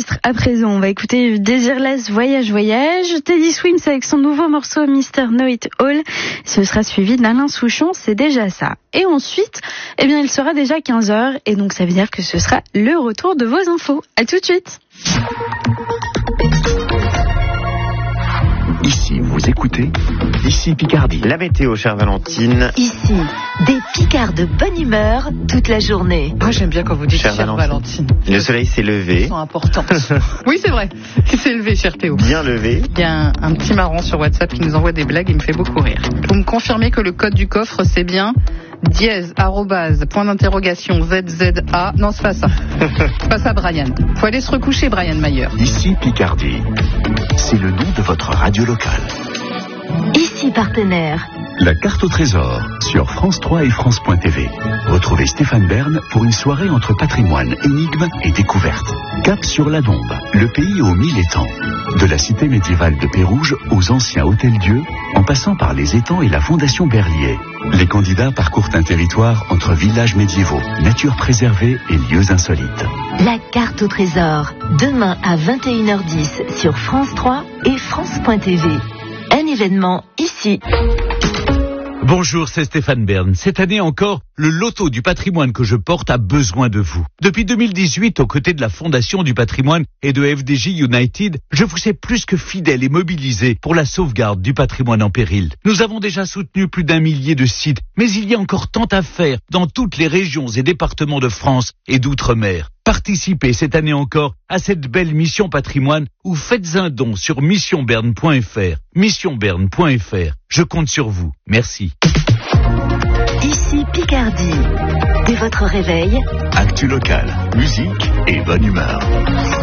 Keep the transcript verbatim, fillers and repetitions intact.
enregistre à présent. On va écouter Desireless Voyage Voyage. Teddy Swims avec son nouveau morceau Mister Know It All. Ce sera suivi d'Alain Souchon, c'est déjà ça. Et ensuite, eh bien, il sera déjà quinze heures et donc ça veut dire que ce sera le retour de vos infos. À tout de suite. Ici, vous écoutez Ici Picardie. La météo, chère Valentine. Ici, des Picards de bonne humeur toute la journée. Ah, j'aime bien quand vous dites chère, chère Valentine. Valentine. Le soleil s'est levé. Elles sont importantes. Oui, c'est vrai. Il s'est levé, cher Théo. Bien levé. Il y a un, un petit marron sur WhatsApp qui nous envoie des blagues et me fait beaucoup rire. Vous me confirmez que le code du coffre, c'est bien dièse, arrobase, point d'interrogation, Z Z A. Non, c'est pas ça. C'est pas ça, Brian. Faut aller se recoucher, Brian Mayer. Ici Picardie. C'est le nom de votre radio locale. Ici partenaire. La carte au trésor sur France trois et France point T V. Retrouvez Stéphane Bern pour une soirée entre patrimoine, énigmes et découvertes. Cap sur la Dombe, le pays aux mille étangs. De la cité médiévale de Pérouge aux anciens hôtels-dieux, en passant par les étangs et la fondation Berlier. Les candidats parcourent un territoire entre villages médiévaux, nature préservée et lieux insolites. La carte au trésor, demain à vingt et une heures dix sur France trois et France point T V. Un événement ici. Bonjour, c'est Stéphane Bern. Cette année encore, le loto du patrimoine que je porte a besoin de vous. Depuis deux mille dix-huit, aux côtés de la Fondation du patrimoine et de F D J United, je vous sais plus que fidèle et mobilisé pour la sauvegarde du patrimoine en péril. Nous avons déjà soutenu plus d'un millier de sites, mais il y a encore tant à faire dans toutes les régions et départements de France et d'outre-mer. Participez cette année encore à cette belle mission patrimoine ou faites un don sur mission bern point f r. mission bern point f r. Je compte sur vous. Merci. Ici Picardie. Dès votre réveil, Actu local, musique et bonne humeur.